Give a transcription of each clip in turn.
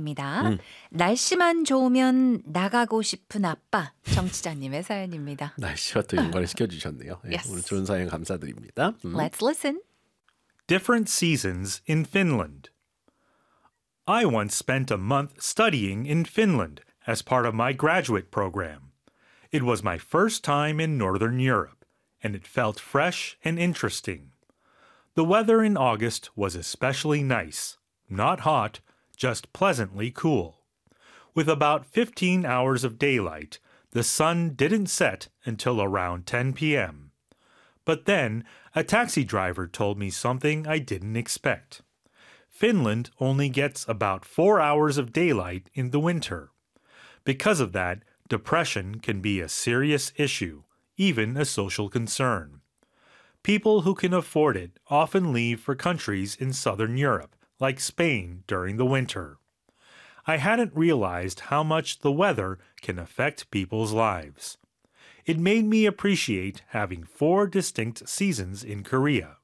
사연입니다. 날씨만 좋으면 나가고 싶은 아빠 정치자님의 사연입니다. 날씨와 또 연관을 시켜주셨네요. 네, Yes. 오늘 좋은 사연 감사드립니다. Let's listen. Different seasons in Finland. I once spent a month studying in Finland as part of my graduate program. It was my first time in Northern Europe, and it felt fresh and interesting. The weather in August was especially nice, not hot, just pleasantly cool. With about 15 hours of daylight, the sun didn't set until around 10 p.m. But then, a taxi driver told me something I didn't expect. Finland only gets about 4 hours of daylight in the winter. Because of that, depression can be a serious issue, even a social concern. People who can afford it often leave for countries in southern Europe, like Spain, during the winter. I hadn't realized how much the weather can affect people's lives. It made me appreciate having 4 distinct seasons in Korea.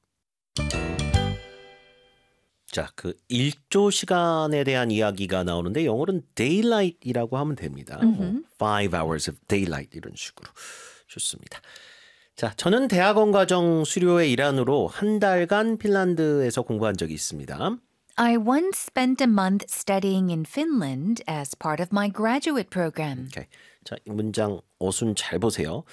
자, 그 일조 시간에 대한 이야기가 나오는데 영어로는 daylight이라고 하면 됩니다. 5 hours of daylight 이런 식으로. 좋습니다. 자, 저는 대학원 과정 수료의 일환으로 한 달간 핀란드에서 공부한 적이 있습니다. I once spent a month studying in Finland as part of my graduate program. 오케이. 자, 이 문장 어순 잘 보세요.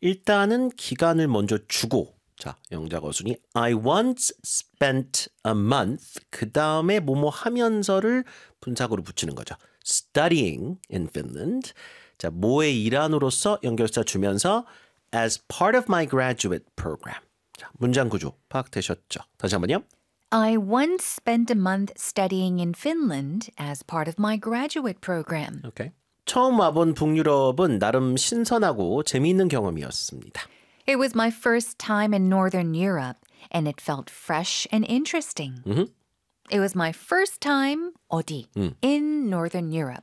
일단은 기간을 먼저 주고 자, 영작 어순이 I once spent a month 그 다음에 뭐뭐 하면서를 분사구로 붙이는 거죠. Studying in Finland. 자, 뭐의 일환으로서 연결사 주면서 as part of my graduate program. 자, 문장 구조 파악되셨죠? 다시 한번요. I once spent a month studying in Finland as part of my graduate program. 오케이. 처음 와본 북유럽은 나름 신선하고 재미있는 경험이었습니다. It was my first time in Northern Europe, and it felt fresh and interesting. It was my first time 어디? In Northern Europe.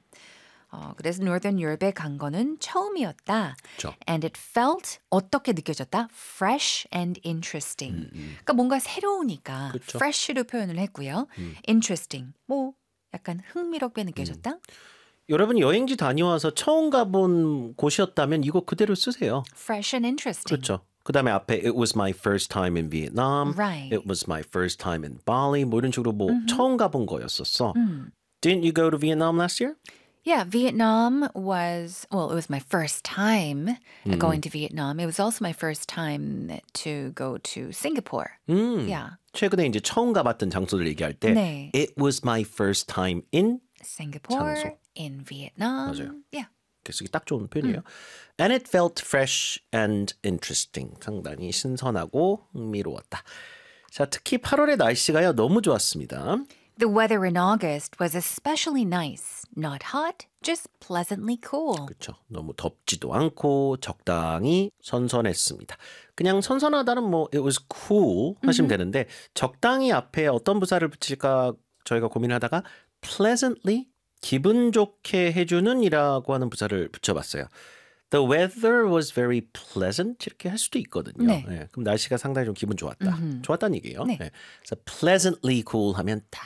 그래서 Northern Europe에 간 거는 처음이었다. 그렇죠. And it felt 어떻게 느껴졌다? Fresh and interesting. 그러니까 뭔가 새로우니까 그쵸. fresh로 표현을 했고요. Interesting. 뭐 약간 흥미롭게 느껴졌다? 여러분 여행지 다녀와서 처음 가본 곳이었다면 이거 그대로 쓰세요. Fresh and interesting. 그렇죠. 그 다음에 앞에 It was my first time in Vietnam. Right. It was my first time in Bali. 뭐 이런 식으로 뭐 처음 가본 거였었어. Didn't you go to Vietnam last year? Yeah, Vietnam was, well, it was my first time going to Vietnam. It was also my first time to go to Singapore. Yeah. 최근에 이제 처음 가봤던 장소들 얘기할 때 네. It was my first time in Singapore, 장소. in Vietnam. 맞아요. Yeah. 쓰기 딱 좋은 표현이에요. And it felt fresh and interesting. 상당히 신선하고 흥미로웠다. 자, 특히 8월의 날씨가요 너무 좋았습니다. The weather in August was especially nice. Not hot, just pleasantly cool. 그렇죠. 너무 덥지도 않고 적당히 선선했습니다. 그냥 선선하다는 뭐 it was cool 하시면 되는데 적당히 앞에 어떤 부사를 붙일까 저희가 고민하다가 pleasantly 기분 좋게 해주는 이라고 하는 부사를 붙여봤어요. The weather was very pleasant 이렇게 할 수도 있거든요. 네. 네, 그럼 날씨가 상당히 좀 기분 좋았다. 좋았다는 얘기예요. 네. 네. 그래서 pleasantly cool 하면 딱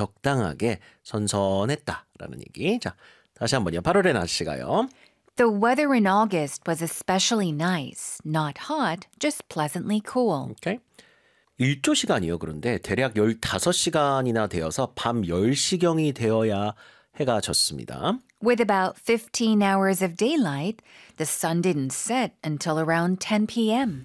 적당하게 선선했다라는 얘기. 자, 다시 한번요. 8월의 날씨가요. The weather in August was especially nice. Not hot, just pleasantly cool. 오케이. 일조 시간이요. 그런데 대략 15시간이나 되어서 밤 10시경이 되어야 해가 졌습니다. With about 15 hours of daylight, the sun didn't set until around 10 p.m.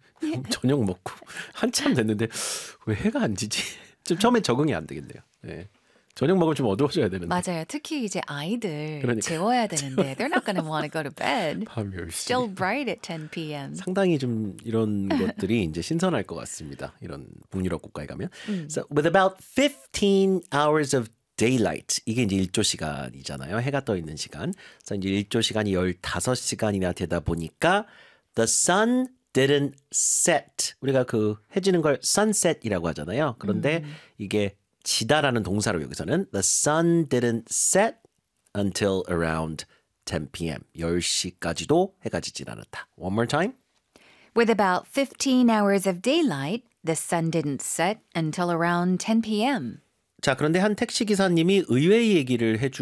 저녁 먹고 한참 됐는데 왜 해가 안 지지? 좀 처음에 적응이 안 되겠네요. 네. 저녁 먹으면 좀 어두워져야 되는데. 맞아요. 특히 이제 아이들 그러니까. 재워야 되는데 they're not going to want to go to bed. 밤 10시. Still bright at 10 p.m. 상당히 좀 이런 것들이 이제 신선할 것 같습니다. 이런 북유럽 국가에 가면. So with about 15 hours of daylight. 이게 이제 일조 시간이잖아요. 해가 떠 있는 시간. 그래서 이제 일조 시간이 15시간이나 되다 보니까 the sun didn't set. 우리가 그 해지는 걸 sunset이라고 하잖아요. 그런데 이게 지다라는 동사로 여기서는 the sun didn't set until around 10 p.m. 10시까지도 해가 지진 않았다. One more time. With about 15 hours of daylight, the sun didn't set until around 10 p.m. 자, 그런데 한 택시 기사님이 의외의 얘기를 해주